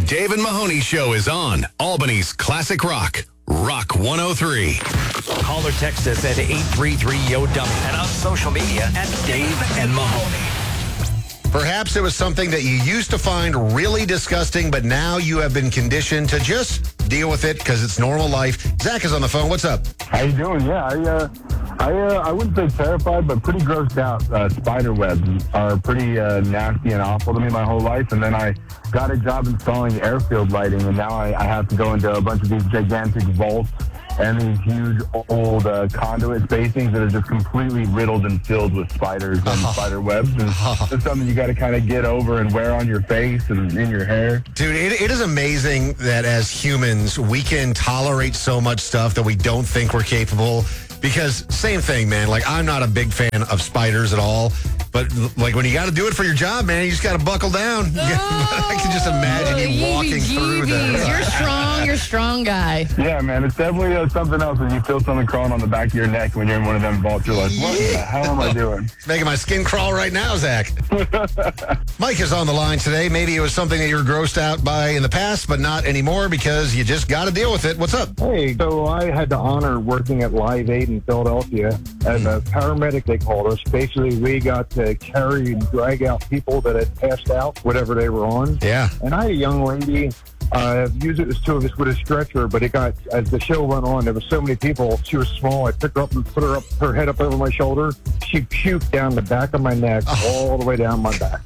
Dave and Mahoney Show is on Albany's Classic Rock, Rock 103. Call or text us at 833-YO-DUMP and on social media at Dave and Mahoney. Perhaps it was something that you used to find really disgusting, but now you have been conditioned to just deal with it because it's normal life. Zach is on the phone. What's up? How you doing? Yeah, I wouldn't say terrified, but pretty grossed out. Spider webs are pretty nasty and awful to me my whole life. And then I got a job installing airfield lighting, and now I have to go into a bunch of these gigantic vaults and these huge old conduit spacings that are just completely riddled and filled with spiders and spider webs. And it's something you got to kind of get over and wear on your face and in your hair. Dude, it is amazing that as humans, we can tolerate so much stuff that we don't think we're capable. Because same thing, man. Like, I'm not a big fan of spiders at all. But, like, when you got to do it for your job, man, you just got to buckle down. I can just imagine you walking through the... You're strong. You're a strong guy. Yeah, man, it's definitely something else when you feel something crawling on the back of your neck when you're in one of them vaults. You're like, what the hell am I doing? It's making my skin crawl right now, Zach. Mike is on the line today. Maybe it was something that you were grossed out by in the past, but not anymore because you just got to deal with it. What's up? Hey, so I had the honor of working at Live Aid in Philadelphia as a paramedic, they called us. Basically, we got to carry and drag out people that had passed out, whatever they were on. Yeah. And I had a young lady use it as two of us with a stretcher, but it got, as the show went on, there were so many people. She was small. I picked her up and put her head up over my shoulder. She puked down the back of my neck all the way down my back.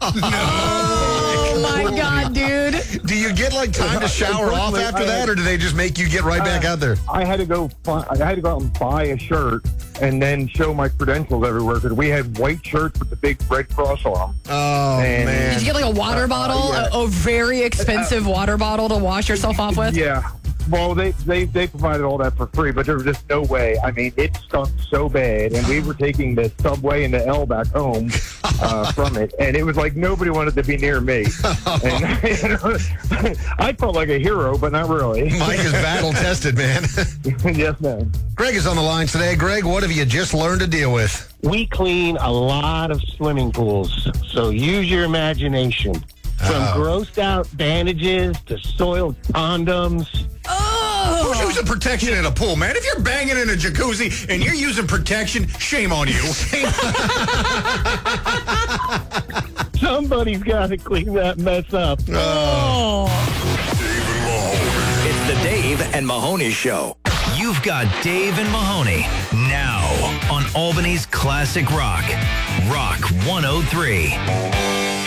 Oh, my God, dude. Do you get, like, time to shower off after that, or do they just make you get right back out there? I had to go out and buy a shirt and then show my credentials everywhere because we had white shirts with the big red cross on them. Oh, man. Did you get like a water bottle, a very expensive water bottle to wash yourself off with? Yeah. Well, they provided all that for free, but there was just no way. I mean, it stunk so bad, and we were taking the subway and the L back home from it, and it was like nobody wanted to be near me. And I felt like a hero, but not really. Mike is battle-tested, man. Yes, man. Greg is on the line today. Greg, what have you just learned to deal with? We clean a lot of swimming pools, so use your imagination. From grossed out bandages to soiled condoms. Who's using protection in a pool, man? If you're banging in a jacuzzi and you're using protection, shame on you. Somebody's got to clean that mess up. It's the Dave and Mahoney Show. You've got Dave and Mahoney now on Albany's Classic Rock, Rock 103.